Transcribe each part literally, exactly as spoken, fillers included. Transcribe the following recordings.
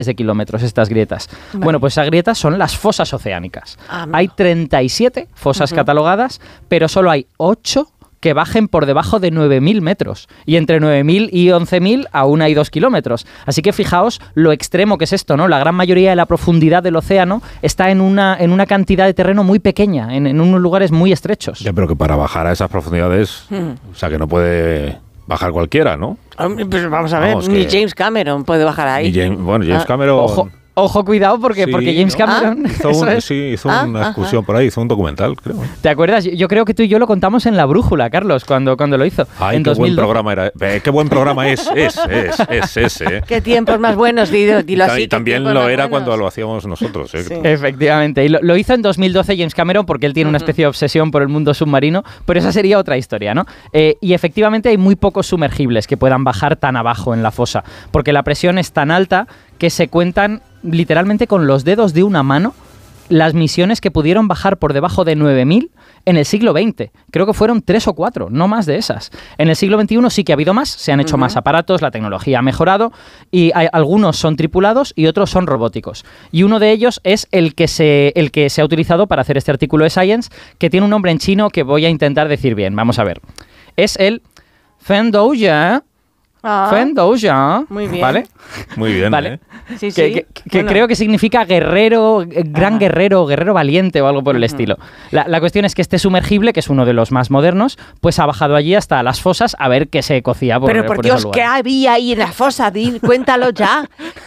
de kilómetros estas grietas. Vale. Bueno, pues esas grietas son las fosas oceánicas. Ah, hay treinta y siete fosas uh-huh. catalogadas, pero solo hay ocho que bajen por debajo de nueve mil metros. Y entre nueve mil y once mil aún hay dos kilómetros. Así que fijaos lo extremo que es esto, ¿no? La gran mayoría de la profundidad del océano está en una, en una cantidad de terreno muy pequeña, en, en unos lugares muy estrechos. Ya, pero que para bajar a esas profundidades, hmm. o sea, que no puede bajar cualquiera, ¿no? Pues vamos a ver, vamos, ni que... James Cameron puede bajar ahí. Ni James, bueno, James ah. Cameron... Ojo. Ojo, cuidado, porque, sí, porque James Cameron... ¿Ah? Hizo, un, es. sí, hizo ah, una excursión ajá. por ahí, hizo un documental, creo. ¿Te acuerdas? Yo creo que tú y yo lo contamos en La Brújula, Carlos, cuando, cuando lo hizo. Ay, en qué dos mil dos. Buen programa era. Eh, qué buen programa es, es, es, es ese. Eh. Qué tiempos más buenos, dilo, dilo así. Y también lo era buenos. Cuando lo hacíamos nosotros. Eh. Sí. Efectivamente, y lo, lo hizo en dos mil doce James Cameron porque él tiene uh-huh. una especie de obsesión por el mundo submarino, pero esa sería otra historia, ¿no? Eh, y efectivamente hay muy pocos sumergibles que puedan bajar tan abajo en la fosa, porque la presión es tan alta que se cuentan literalmente con los dedos de una mano las misiones que pudieron bajar por debajo de nueve mil en el siglo veinte. Creo que fueron tres o cuatro, no más de esas. En el siglo veintiuno sí que ha habido más, se han hecho uh-huh. más aparatos, la tecnología ha mejorado y hay, algunos son tripulados y otros son robóticos. Y uno de ellos es el que, se, el que se ha utilizado para hacer este artículo de Science, que tiene un nombre en chino que voy a intentar decir bien. Vamos a ver. Es el Fendouya. Ah, Fendouya, muy bien. ¿vale? Muy bien, ¿vale? ¿eh? Sí, sí. Que, que, que bueno. creo que significa guerrero, gran ah. guerrero, guerrero valiente o algo por el uh-huh. estilo. La, la cuestión es que este sumergible, que es uno de los más modernos, pues ha bajado allí hasta las fosas a ver qué se cocía por Pero por, por Dios, ¿qué había ahí en la fosa? Di, cuéntalo ya.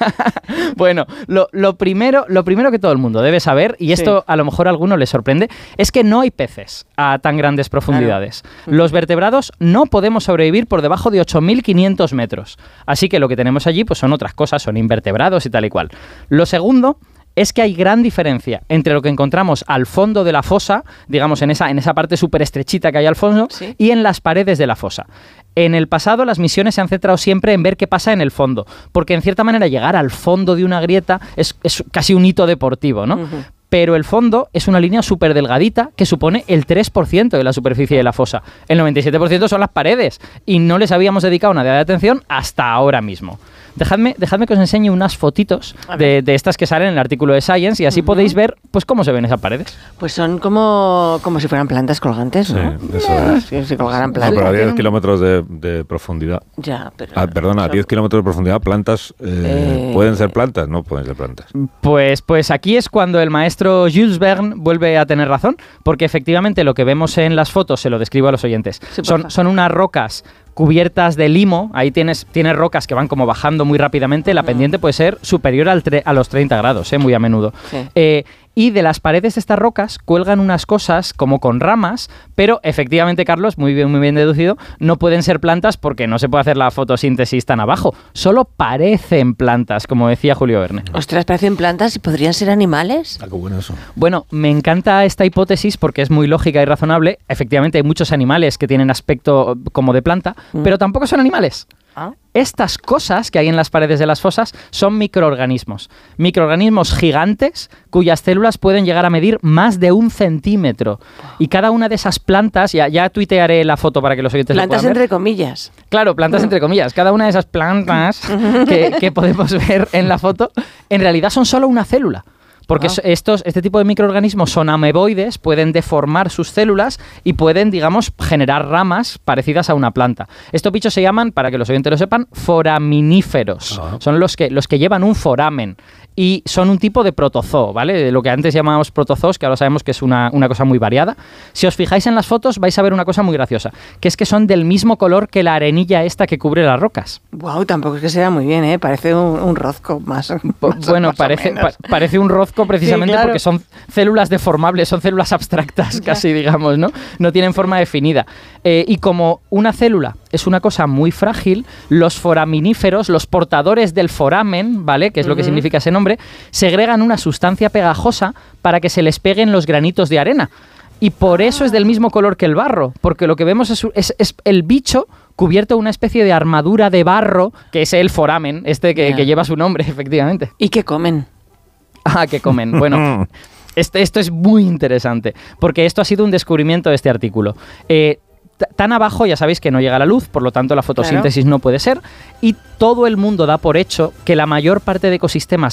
Bueno, lo, lo, primero, lo primero que todo el mundo debe saber, y esto sí. a lo mejor a alguno le sorprende, es que no hay peces a tan grandes profundidades. Claro. Los vertebrados no podemos sobrevivir por debajo de ocho mil quinientos metros. Así que lo que tenemos allí pues son otras cosas, son invertebrados y tal y cual. Lo segundo es que hay gran diferencia entre lo que encontramos al fondo de la fosa, digamos en esa, en esa parte súper estrechita que hay al fondo, ¿sí? y en las paredes de la fosa. En el pasado las misiones se han centrado siempre en ver qué pasa en el fondo, porque en cierta manera llegar al fondo de una grieta es, es casi un hito deportivo, ¿no? Uh-huh. Pero el fondo es una línea súper delgadita que supone el tres por ciento de la superficie de la fosa. El noventa y siete por ciento son las paredes y no les habíamos dedicado nada de atención hasta ahora mismo. Dejadme, dejadme que os enseñe unas fotitos de, de estas que salen en el artículo de Science y así uh-huh. podéis ver pues cómo se ven esas paredes. Pues son como, como si fueran plantas colgantes, ¿no? Sí, eso es. Si se colgaran plantas. No, pero a diez kilómetros de, de profundidad. Ya, pero... Ah, perdona, a diez kilómetros de profundidad, plantas... Eh, eh, ¿Pueden ser plantas? No pueden ser plantas. Pues, pues aquí es cuando el maestro Jules Verne vuelve a tener razón, porque efectivamente lo que vemos en las fotos, se lo describo a los oyentes, sí, son, son unas rocas cubiertas de limo, ahí tienes, tienes rocas que van como bajando muy rápidamente, la uh-huh. pendiente puede ser superior al tre- a los treinta grados, ¿eh? Muy a menudo. Sí. Eh, y de las paredes de estas rocas cuelgan unas cosas como con ramas, pero efectivamente, Carlos, muy bien, muy bien deducido, no pueden ser plantas porque no se puede hacer la fotosíntesis tan abajo, solo parecen plantas, como decía Julio Verne. Ostras, parecen plantas y podrían ser animales. Ah, qué bueno eso. Bueno, me encanta esta hipótesis porque es muy lógica y razonable. Efectivamente, hay muchos animales que tienen aspecto como de planta, mm. pero tampoco son animales. ¿Ah? Estas cosas que hay en las paredes de las fosas son microorganismos. Microorganismos gigantes cuyas células pueden llegar a medir más de un centímetro. Y cada una de esas plantas, ya, ya tuitearé la foto para que los oyentes plantas lo puedan ver. Entre comillas. Claro, plantas entre comillas. Cada una de esas plantas que, que podemos ver en la foto, en realidad son solo una célula. Porque wow. estos, este tipo de microorganismos son ameboides, pueden deformar sus células y pueden, digamos, generar ramas parecidas a una planta. Estos bichos se llaman, para que los oyentes lo sepan, foraminíferos. Uh-huh. Son los que, los que llevan un foramen y son un tipo de protozoo, ¿vale? De lo que antes llamábamos protozoos, que ahora sabemos que es una, una cosa muy variada. Si os fijáis en las fotos vais a ver una cosa muy graciosa, que es que son del mismo color que la arenilla esta que cubre las rocas. Wow, tampoco es que sea muy bien, ¿eh? Parece un, un rozco más, más Bueno, más parece, pa- parece un rozco precisamente sí, claro. porque son células deformables, son células abstractas casi, digamos, ¿no? No tienen forma definida. Eh, y como una célula es una cosa muy frágil, los foraminíferos, los portadores del foramen, ¿vale? Que es lo que uh-huh. significa ese nombre, segregan una sustancia pegajosa para que se les peguen los granitos de arena. Y por eso es del mismo color que el barro, porque lo que vemos es, es, es el bicho cubierto de una especie de armadura de barro, que es el foramen, este que, yeah. que lleva su nombre, efectivamente. ¿Y qué comen? Ah, ¿qué comen? Bueno, este, esto es muy interesante, porque esto ha sido un descubrimiento de este artículo. Eh, t- tan abajo ya sabéis que no llega la luz, por lo tanto la fotosíntesis claro. no puede ser, y todo el mundo da por hecho que la mayor parte de ecosistemas